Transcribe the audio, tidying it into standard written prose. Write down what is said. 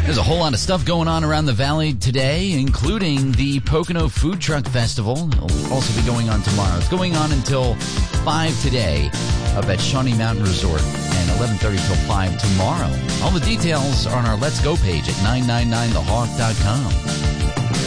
There's a whole lot of stuff going on around the valley today, including the Pocono Food Truck Festival. It'll also be going on tomorrow. It's going on until 5 today up at Shawnee Mountain Resort and 11:30 till 5 tomorrow. All the details are on our Let's Go page at 999thehawk.com.